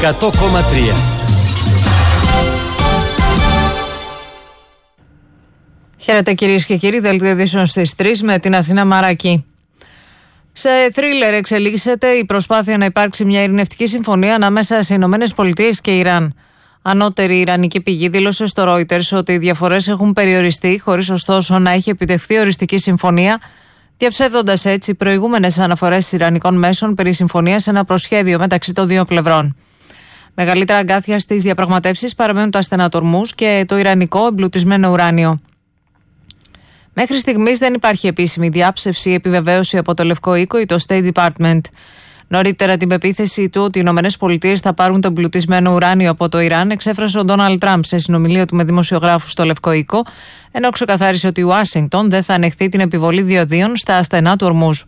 100,3. Χαίρετε κυρίες και κύριοι, δελτίο ειδήσεων στις 3 με την Αθήνα Μαράκη. Σε θρίλερ εξελίσσεται η προσπάθεια να υπάρξει μια ειρηνευτική συμφωνία ανάμεσα σε Ηνωμένες Πολιτείες και Ιράν. Ανώτερη ιρανική πηγή δήλωσε στο Reuters ότι οι διαφορές έχουν περιοριστεί, χωρίς ωστόσο να έχει επιτευχθεί οριστική συμφωνία, διαψεύδοντας έτσι προηγούμενες αναφορές Ιρανικών μέσων περί συμφωνίας σε ένα προσχέδιο μεταξύ των δύο πλευρών. Μεγαλύτερα αγκάθια στις διαπραγματεύσεις παραμένουν τα στενά του Ορμούζ και το ιρανικό εμπλουτισμένο ουράνιο. Μέχρι στιγμής δεν υπάρχει επίσημη διάψευση ή επιβεβαίωση από το Λευκό Οίκο ή το State Department. Νωρίτερα, την πεποίθηση του ότι οι ΗΠΑ θα πάρουν το εμπλουτισμένο ουράνιο από το Ιράν εξέφρασε ο Ντόναλντ Τραμπ σε συνομιλία του με δημοσιογράφους στο Λευκό Οίκο, ενώ ξεκαθάρισε ότι η Ουάσιγκτον δεν θα ανεχθεί την επιβολή διοδίων στα στενά του Ορμούζ.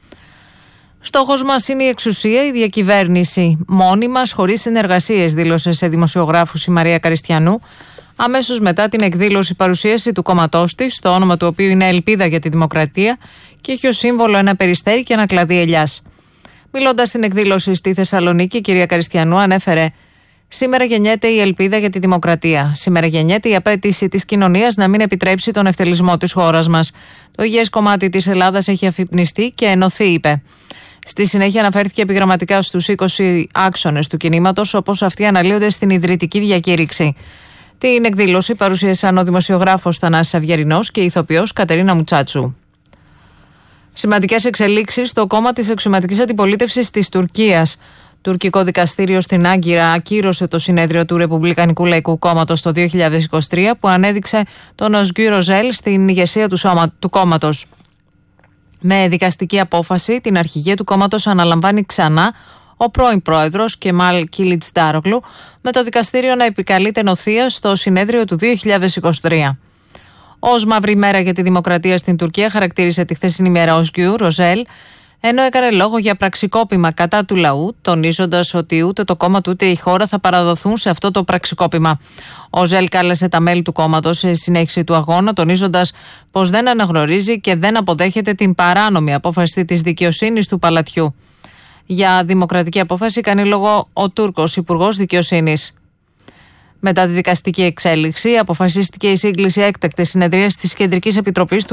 Στόχος μας είναι η εξουσία, η διακυβέρνηση. Μόνοι μας, χωρίς συνεργασίες, δήλωσε σε δημοσιογράφους η Μαρία Καριστιανού, αμέσως μετά την εκδήλωση παρουσίαση του κόμματός της, το όνομα του οποίου είναι Ελπίδα για τη Δημοκρατία και έχει ως σύμβολο ένα περιστέρι και ένα κλαδί ελιάς. Μιλώντας στην εκδήλωση στη Θεσσαλονίκη, η κυρία Καριστιανού ανέφερε: «Σήμερα γεννιέται η ελπίδα για τη δημοκρατία. Σήμερα γεννιέται η απέτηση της κοινωνίας να μην επιτρέψει τον ευτελισμό της χώρας μας. Το υγιές κομμάτι της Ελλάδας έχει αφυπνιστεί και ενωθεί», είπε. Στη συνέχεια αναφέρθηκε επιγραμματικά στους 20 άξονες του κινήματος, όπως αυτοί αναλύονται στην ιδρυτική διακήρυξη. Την εκδήλωση παρουσίασαν ο δημοσιογράφος Θανάσης Αυγερινός και η ηθοποιός Κατερίνα Μουτσάτσου. Σημαντικές εξελίξεις στο κόμμα της αξιωματικής αντιπολίτευσης της Τουρκίας. Τουρκικό δικαστήριο στην Άγκυρα ακύρωσε το συνέδριο του Ρεπουμπλικανικού Λαϊκού Κόμματος το 2023 που ανέδειξε τον Οσγκούρ Ροζέλ στην ηγεσία του κόμματος. Με δικαστική απόφαση, την αρχηγία του κόμματος αναλαμβάνει ξανά ο πρώην πρόεδρος Κεμάλ Κιλιτζντάρογλου, με το δικαστήριο να επικαλείται νοθεία στο συνέδριο του 2023. Ως μαύρη μέρα για τη δημοκρατία στην Τουρκία χαρακτήρισε τη χθεσινή μέρα Οσγκούρ Ροζέλ, ενώ έκανε λόγο για πραξικόπημα κατά του λαού, τονίζοντας ότι ούτε το κόμμα του ούτε η χώρα θα παραδοθούν σε αυτό το πραξικόπημα. Ο Ζέλ κάλεσε τα μέλη του κόμματος σε συνέχιση του αγώνα, τονίζοντας πως δεν αναγνωρίζει και δεν αποδέχεται την παράνομη απόφαση της δικαιοσύνης του παλατιού. Για δημοκρατική απόφαση κάνει λόγο ο Τούρκος Υπουργός Δικαιοσύνης. Μετά τη δικαστική εξέλιξη, αποφασίστηκε η σύγκληση έκτακτης συνεδρίας της Κεντρικής Επιτροπής του